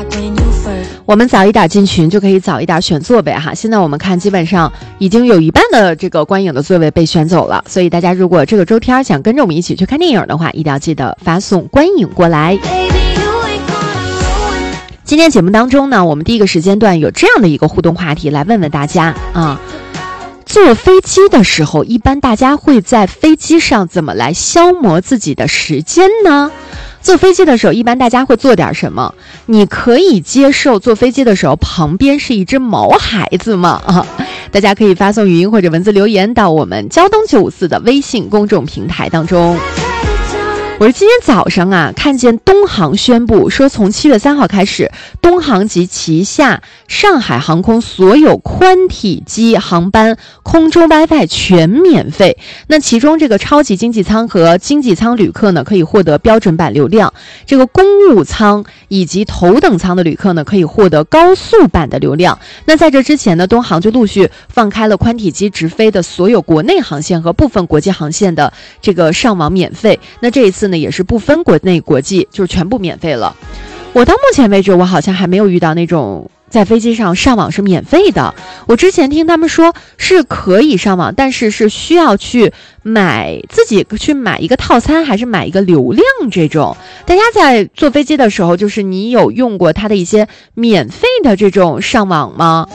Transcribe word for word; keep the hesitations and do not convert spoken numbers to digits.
我们早一点进群就可以早一点选座位哈。现在我们看基本上已经有一半的这个观影的座位被选走了，所以大家如果这个周天想跟着我们一起去看电影的话，一定要记得发送观影过来。今天节目当中呢，我们第一个时间段有这样的一个互动话题来问问大家啊，坐飞机的时候一般大家会在飞机上怎么来消磨自己的时间呢？坐飞机的时候一般大家会做点什么？你可以接受坐飞机的时候旁边是一只毛孩子吗？啊，大家可以发送语音或者文字留言到我们交通九五四的微信公众平台当中。我是今天早上啊，看见东航宣布说，从七月三号开始，东航及旗下上海航空所有宽体机航班空中 WiFi 全免费。那其中这个超级经济舱和经济舱旅客呢，可以获得标准版流量；这个公务舱以及头等舱的旅客呢，可以获得高速版的流量。那在这之前呢，东航就陆续放开了宽体机直飞的所有国内航线和部分国际航线的这个上网免费。那这一次呢，也是不分国内国际，就是全部免费了。我到目前为止，我好像还没有遇到那种在飞机上上网是免费的。我之前听他们说是可以上网，但是是需要去买自己去买一个套餐，还是买一个流量这种。大家在坐飞机的时候，就是你有用过它的一些免费的这种上网吗？